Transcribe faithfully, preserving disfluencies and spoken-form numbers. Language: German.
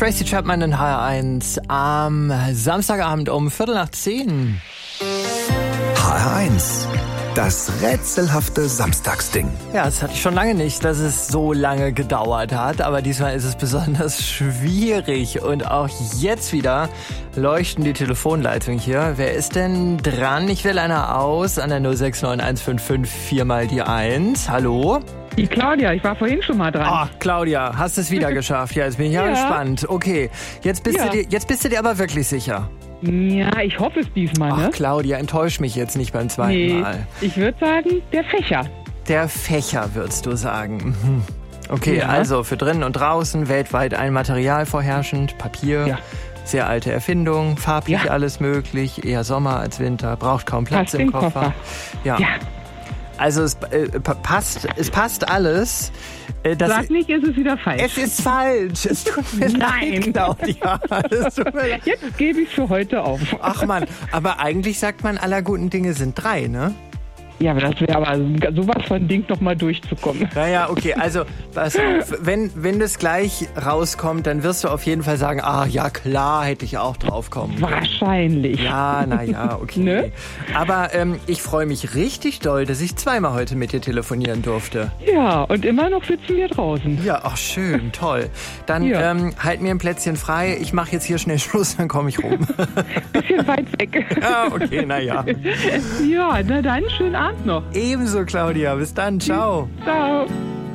Tracy Chapman in H R eins am Samstagabend um Viertel nach zehn. H R eins, das rätselhafte Samstagsding. Ja, das hatte ich schon lange nicht, dass es so lange gedauert hat, aber diesmal ist es besonders schwierig. Und auch jetzt wieder leuchten die Telefonleitungen hier. Wer ist denn dran? Ich wähle einer aus an der null sechs neun eins fünf fünf vier mal die eins. Hallo? Die Claudia, ich war vorhin schon mal dran. Ah, Claudia, hast es wieder geschafft. Ja, jetzt bin ich ja, ja gespannt. Okay, jetzt bist, ja. du dir, jetzt bist du dir aber wirklich sicher. Ja, ich hoffe es diesmal, ne? Ach, Claudia, enttäusch mich jetzt nicht beim zweiten nee, Mal. Ich würde sagen, der Fächer. Der Fächer, würdest du sagen. Mhm. Okay, ja. Also für drinnen und draußen, weltweit ein Material vorherrschend, Papier. Ja. Sehr alte Erfindung, farblich ja. alles möglich, eher Sommer als Winter, braucht kaum Platz passt im Koffer. Koffer. Ja. ja. Also es äh, passt, es passt alles. Äh, Sag nicht, es ist wieder falsch. Es ist falsch. Es tut mir Nein. leid, Claudia. Es tut mir leid. Jetzt gebe ich für heute auf. Ach man, aber eigentlich sagt man, aller guten Dinge sind drei, ne? Ja, aber das wäre aber sowas von Ding, noch mal durchzukommen. Naja, okay, also pass auf, wenn, wenn das gleich rauskommt, dann wirst du auf jeden Fall sagen, ah ja klar, hätte ich auch drauf kommen können. Wahrscheinlich. Ja, naja, okay. Ne? Aber ähm, ich freue mich richtig doll, dass ich zweimal heute mit dir telefonieren durfte. Ja, und immer noch sitzen wir draußen. Ja, ach schön, toll. Dann ja. ähm, halt mir ein Plätzchen frei, ich mache jetzt hier schnell Schluss, dann komme ich rum. Bisschen weit weg. Ja, okay, naja. Ja, na dann, schönen Abend noch. Ebenso, Claudia. Bis dann. Ciao. Ciao.